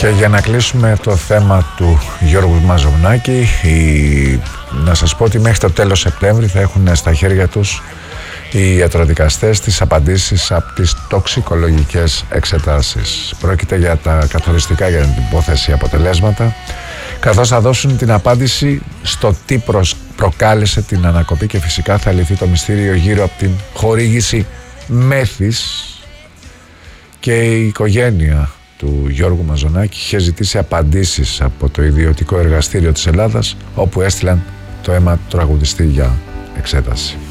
Και για να κλείσουμε το θέμα του Γιώργου Μαζονάκη, να σας πω ότι μέχρι το τέλος Σεπτέμβρη θα έχουν στα χέρια τους οι ιατροδικαστές τις απαντήσεις από τις τοξικολογικές εξετάσεις. Πρόκειται για τα καθοριστικά για την υπόθεση αποτελέσματα, καθώς θα δώσουν την απάντηση στο τι προκάλεσε την ανακοπή και φυσικά θα λυθεί το μυστήριο γύρω από την χορήγηση μέθης. Και η οικογένεια του Γιώργου Μαζονάκη είχε ζητήσει απαντήσεις από το Ιδιωτικό Εργαστήριο της Ελλάδας, όπου έστειλαν το αίμα του τραγουδιστή για εξέταση.